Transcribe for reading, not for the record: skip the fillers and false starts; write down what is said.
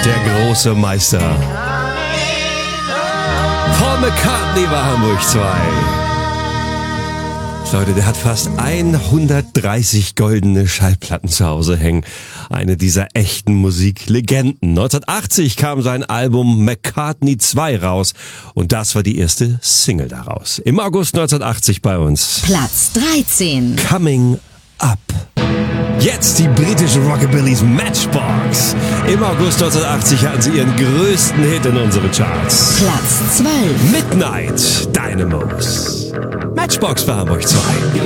Der große Meister. Paul McCartney war Hamburg 2. Leute, der hat fast 130 goldene Schallplatten zu Hause hängen. Eine dieser echten Musiklegenden. 1980 kam sein Album McCartney 2 raus und das war die erste Single daraus. Im August 1980 bei uns. Platz 13. Coming Up. Jetzt die britischen Rockabillys Matchbox. Im August 1980 hatten sie ihren größten Hit in unseren Charts. Platz 12. Midnight Dynamos. Matchbox für Hamburg 2.